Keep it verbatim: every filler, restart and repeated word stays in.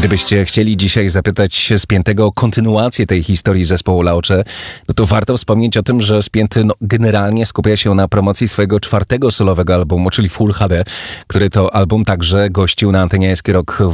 Gdybyście chcieli dzisiaj zapytać Spiętego o kontynuację tej historii zespołu Laucze, no to warto wspomnieć o tym, że Spięty no, generalnie skupia się na promocji swojego czwartego solowego albumu, czyli Full H D, który to album także gościł na antenie S K Rock